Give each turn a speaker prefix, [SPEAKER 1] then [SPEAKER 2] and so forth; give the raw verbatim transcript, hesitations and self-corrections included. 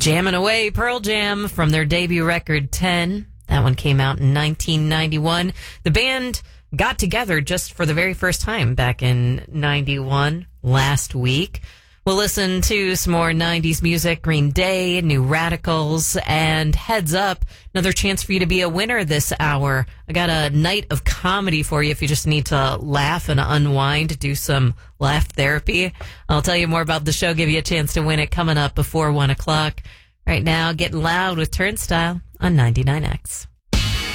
[SPEAKER 1] Jamming Away, Pearl Jam, from their debut record ten. That one came out in nineteen ninety-one. The band got together just for the very first time back in ninety-one, last week. We'll listen to some more nineties music, Green Day, New Radicals, and heads up, another chance for you to be a winner this hour. I got a night of comedy for you if you just need to laugh and unwind, do some laugh therapy. I'll tell you more about the show, give you a chance to win it coming up before one o'clock. Right now, Getting Loud with Turnstile on ninety-nine X.